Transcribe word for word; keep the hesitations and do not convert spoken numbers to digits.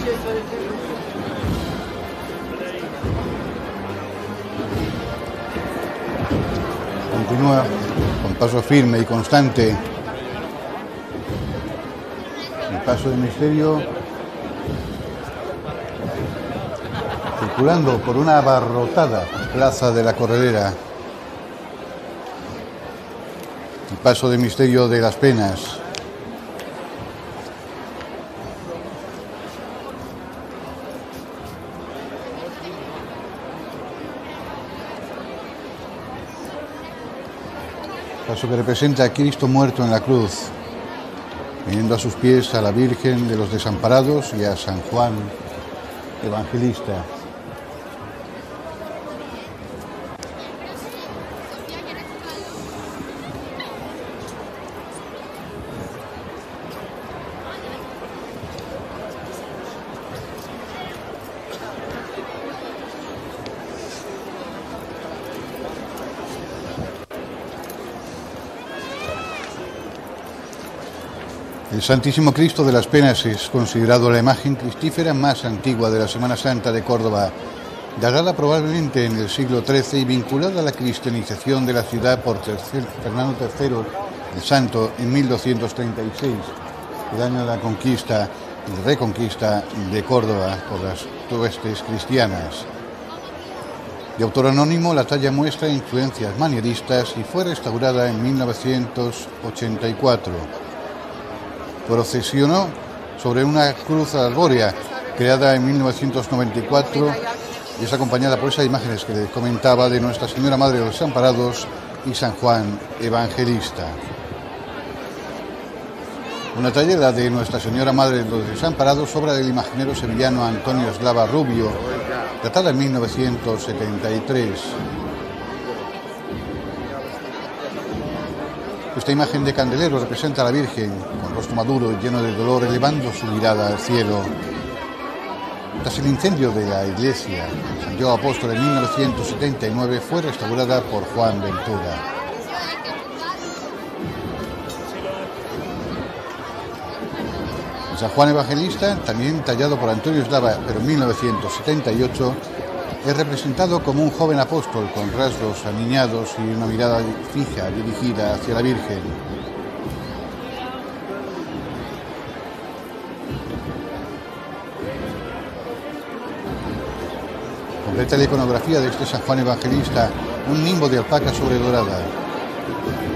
Continúa con paso firme y constante el paso del misterio, circulando por una abarrotada plaza de la Corredera. El paso del misterio de las penas. Paso que representa a Cristo muerto en la cruz, teniendo a sus pies a la Virgen de los Desamparados y a San Juan Evangelista. El Santísimo Cristo de las Penas es considerado la imagen cristífera más antigua de la Semana Santa de Córdoba, datada probablemente en el siglo trece y vinculada a la cristianización de la ciudad por tercer, Fernando tercero el Santo en mil doscientos treinta y seis, el año de la conquista y reconquista de Córdoba por las huestes cristianas. De autor anónimo, la talla muestra influencias manieristas y fue restaurada en mil novecientos ochenta y cuatro. Procesionó sobre una cruz arbórea creada en mil novecientos noventa y cuatro y es acompañada por esas imágenes que les comentaba de Nuestra Señora Madre de los Desamparados y San Juan Evangelista. Una talla, la de Nuestra Señora Madre de los Desamparados, obra del imaginero sevillano Antonio Eslava Rubio, datada en mil novecientos setenta y tres. Esta imagen de candelero representa a la Virgen, con rostro maduro y lleno de dolor, elevando su mirada al cielo. Tras el incendio de la iglesia de San Diego Apóstol en mil novecientos setenta y nueve, fue restaurada por Juan Ventura. En San Juan Evangelista, también tallado por Antonio Eslava, pero en mil novecientos setenta y ocho, es representado como un joven apóstol con rasgos aniñados y una mirada fija dirigida hacia la Virgen. Completa la iconografía de este San Juan Evangelista un nimbo de alpaca sobre dorada.